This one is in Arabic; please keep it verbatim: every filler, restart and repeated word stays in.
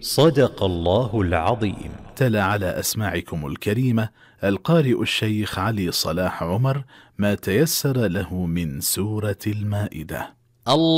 صدق الله العظيم. تلا على أسماعكم الكريمة القارئ الشيخ علي صلاح عمر ما تيسر له من سورة المائدة. الله